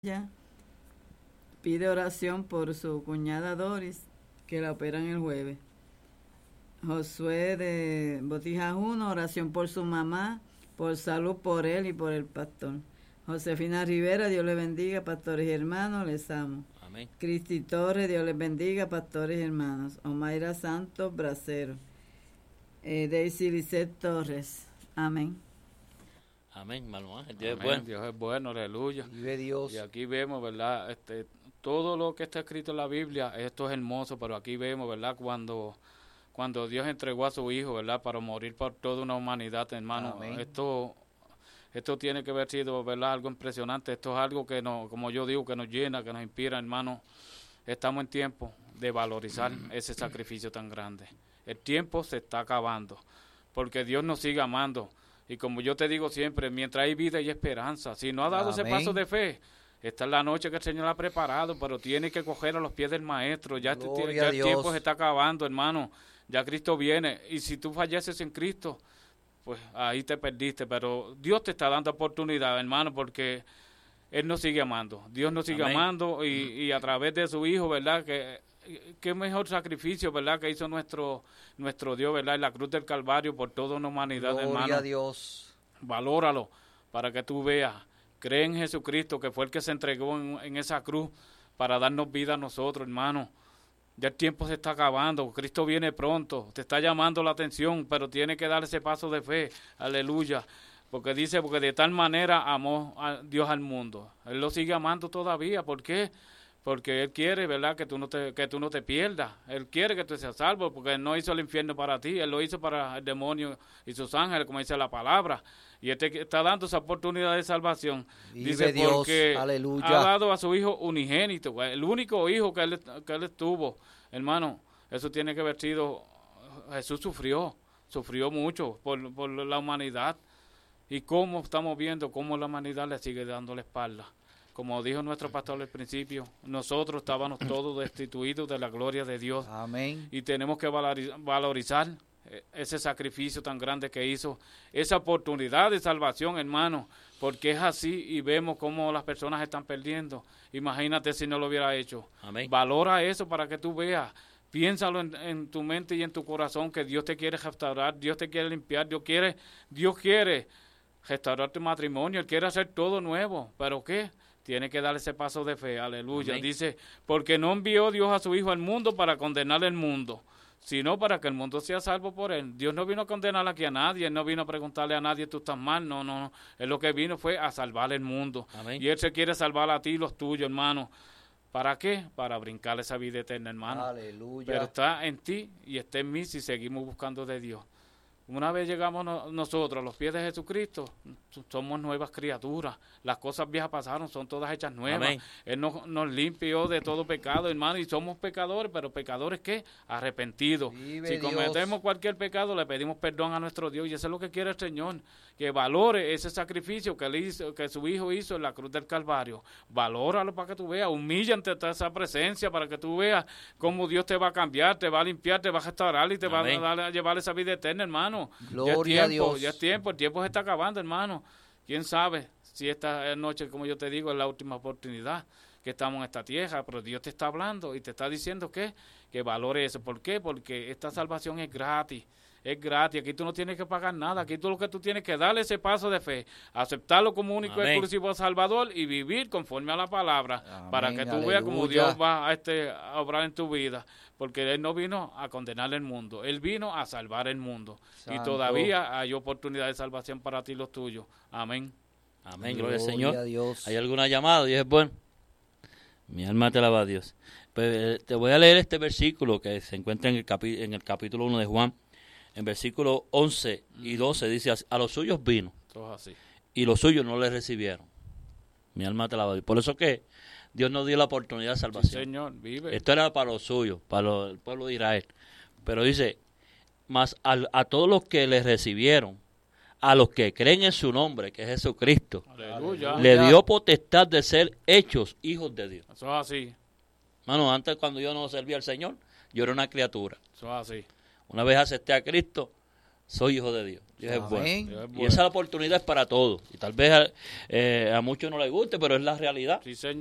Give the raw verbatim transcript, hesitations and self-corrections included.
ella pide oración por su cuñada Doris, que la operan el jueves. Josué de Botijas uno, oración por su mamá, por salud por él y por el pastor. Josefina Rivera, Dios les bendiga, pastores y hermanos, les amo. Amén. Cristi Torres, Dios les bendiga, pastores y hermanos. Omaira Santos Bracero. Eh, Daisy Lisset Torres. Amén. Amén, hermano Ángel. Dios Amén. es bueno. Dios es bueno, aleluya. Vive Dios. Y aquí vemos, ¿verdad? Este, todo lo que está escrito en la Biblia, esto es hermoso, pero aquí vemos, ¿verdad? Cuando, cuando Dios entregó a su Hijo, ¿verdad? Para morir por toda una humanidad, hermano. Amén. Esto, esto tiene que haber sido, ¿verdad? Algo impresionante. Esto es algo que, nos, como yo digo, que nos llena, que nos inspira, hermano. Estamos en tiempo de valorizar ese sacrificio tan grande. El tiempo se está acabando, porque Dios nos sigue amando. Y como yo te digo siempre, mientras hay vida hay esperanza. Si no ha dado Amén. ese paso de fe, esta es la noche que el Señor ha preparado, pero tiene que coger a los pies del Maestro. Ya, este, Gloria ya a el Dios. tiempo se está acabando, hermano. Ya Cristo viene. Y si tú falleces en Cristo, pues ahí te perdiste. Pero Dios te está dando oportunidad, hermano, porque Él nos sigue amando. Dios nos sigue Amén. amando y, y a través de su Hijo, ¿verdad? Que qué mejor sacrificio, ¿verdad? Que hizo nuestro nuestro Dios, ¿verdad? En la cruz del Calvario por toda una humanidad, Gloria hermano. a Dios. Valóralo para que tú veas. Cree en Jesucristo, que fue el que se entregó en, en esa cruz para darnos vida a nosotros, hermano. Ya el tiempo se está acabando. Cristo viene pronto. Te está llamando la atención, pero tiene que dar ese paso de fe. Aleluya. Porque dice, porque de tal manera amó a Dios al mundo. Él lo sigue amando todavía. ¿Por qué? Porque Él quiere, ¿verdad? Que tú no te, que tú no te pierdas. Él quiere que tú seas salvo, porque Él no hizo el infierno para ti. Él lo hizo para el demonio y sus ángeles, como dice la palabra. Y Él te está dando esa oportunidad de salvación. Vive Dice, Dios. porque Aleluya. ha dado a su Hijo unigénito, el único Hijo que Él, que él tuvo. Hermano, eso tiene que haber sido... Jesús sufrió, sufrió mucho por, por la humanidad. Y cómo estamos viendo cómo la humanidad le sigue dando la espalda. Como dijo nuestro pastor al principio, nosotros estábamos todos destituidos de la gloria de Dios. Amén. Y tenemos que valorizar ese sacrificio tan grande que hizo, esa oportunidad de salvación, hermano, porque es así y vemos cómo las personas están perdiendo. Imagínate si no lo hubiera hecho. Amén. Valora eso para que tú veas. Piénsalo en, en tu mente y en tu corazón, que Dios te quiere restaurar, Dios te quiere limpiar, Dios quiere, Dios quiere restaurar tu matrimonio, Él quiere hacer todo nuevo. ¿Pero qué? Tiene que dar ese paso de fe, aleluya. Amén. Dice, porque no envió Dios a su Hijo al mundo para condenar el mundo, sino para que el mundo sea salvo por Él. Dios no vino a condenar aquí a nadie, Él no vino a preguntarle a nadie, tú estás mal, no, no, no. Él lo que vino fue a salvar el mundo. Amén. Y Él se quiere salvar a ti y los tuyos, hermano. ¿Para qué? Para brincar esa vida eterna, hermano. Aleluya. Pero está en ti y está en mí si seguimos buscando de Dios. Una vez llegamos no, nosotros a los pies de Jesucristo, somos nuevas criaturas. Las cosas viejas pasaron, son todas hechas nuevas. Amén. Él nos, nos limpió de todo pecado, hermano, y somos pecadores, pero pecadores ¿qué? Arrepentidos. Vive Si Dios. cometemos cualquier pecado, le pedimos perdón a nuestro Dios, y eso es lo que quiere el Señor, que valore ese sacrificio que, él hizo, que su Hijo hizo en la cruz del Calvario. Valóralo para que tú veas, humilla ante toda esa presencia para que tú veas cómo Dios te va a cambiar, te va a limpiar, te va a restaurar y te Amén. va a, dar, a llevar esa vida eterna, hermano. Gloria ya a es tiempo, Dios. ya es tiempo, el tiempo se está acabando, hermano. ¿Quién sabe si esta noche, como yo te digo, es la última oportunidad que estamos en esta tierra? Pero Dios te está hablando y te está diciendo que, que valore eso. ¿Por qué? Porque esta salvación es gratis. Es gratis, aquí tú no tienes que pagar nada, aquí tú lo que tú tienes que darle ese paso de fe, aceptarlo como único y Amén. exclusivo Salvador y vivir conforme a la palabra, Amén, para que tú veas cómo aleluya. Dios va a, este, a obrar en tu vida, porque Él no vino a condenar el mundo, Él vino a salvar el mundo. Y Santo. todavía hay oportunidad de salvación para ti y los tuyos. Amén. Gloria Amén, gloria al Señor. a Dios. ¿Hay alguna llamada? Dios es bueno. Mi alma te alaba a Dios. Pues, eh, te voy a leer este versículo que se encuentra en el, capi- en el capítulo uno de Juan. En versículo once y doce dice, a los suyos vino Todo así. y los suyos no le recibieron. Mi alma te alaba a Dios. Por eso que Dios nos dio la oportunidad de Sí, salvación. Señor, vive. Esto era para los suyos, para los- el pueblo de Israel. Pero dice, mas al- a todos los que le recibieron, a los que creen en su nombre, que es Jesucristo, Aleluya. le dio potestad de ser hechos hijos de Dios. Eso es así. Mano, antes cuando yo no servía al Señor, yo era una criatura. Eso es así. Una vez acepté a Cristo, soy hijo de Dios. Dios es Amén. bueno. Dios es Y bueno. esa oportunidad es para todos. Y tal vez a, eh, a muchos no les guste, pero es la realidad. Sí, señor.